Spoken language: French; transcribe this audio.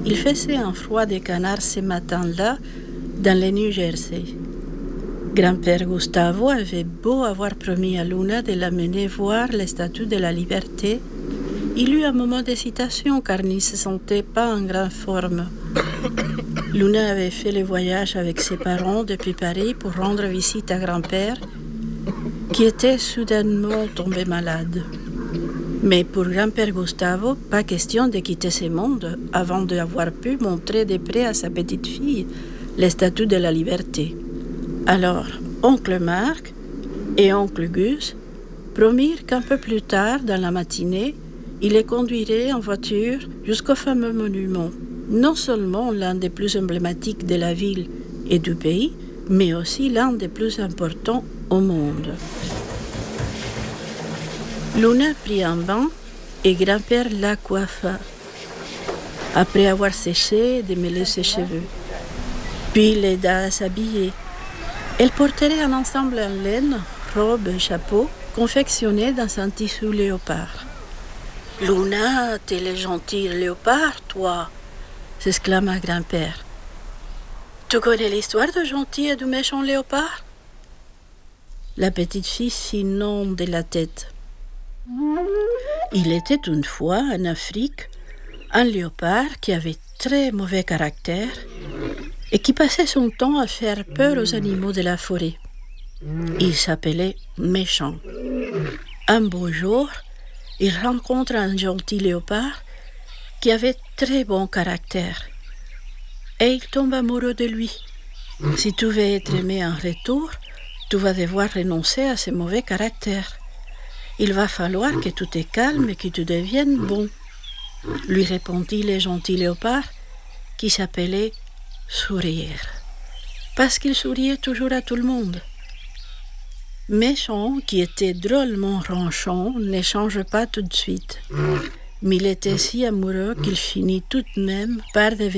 Il faisait un froid de canard ce matin-là dans le New Jersey. Grand-père Gustavo avait beau avoir promis à Luna de l'amener voir les statues de la liberté. Il eut un moment d'hésitation car il ne se sentait pas en grande forme. Luna avait fait le voyage avec ses parents depuis Paris pour rendre visite à grand-père, qui était soudainement tombé malade. Mais pour grand-père Gustavo, pas question de quitter ce monde avant d'avoir pu montrer de près à sa petite-fille les statues de la liberté. Alors, oncle Marc et oncle Gus promirent qu'un peu plus tard, dans la matinée, il les conduirait en voiture jusqu'au fameux monument, non seulement l'un des plus emblématiques de la ville et du pays, mais aussi l'un des plus importants au monde. Luna prit un bain et grand-père la coiffa, après avoir séché et démêlé ses cheveux. Puis l'aida à s'habiller. Elle porterait un ensemble en laine, robe et chapeau, confectionné dans un tissu léopard. « Luna, t'es le gentil léopard, toi !» s'exclama grand-père. « Tu connais l'histoire du gentil et du méchant léopard ?» La petite fille s'inonde de la tête. Il était une fois en Afrique un léopard qui avait très mauvais caractère et qui passait son temps à faire peur aux animaux de la forêt. Il s'appelait Méchant. Un beau jour, il rencontre un gentil léopard qui avait très bon caractère et il tombe amoureux de lui. Si tu veux être aimé en retour, tu vas devoir renoncer à ce mauvais caractère. Il va falloir que tu te calmes et que tu deviennes bon, lui répondit le gentil léopard qui s'appelait Sourire, parce qu'il souriait toujours à tout le monde. Méchant, qui était drôlement ronchon, ne change pas tout de suite, mais il était si amoureux qu'il finit tout de même par devenir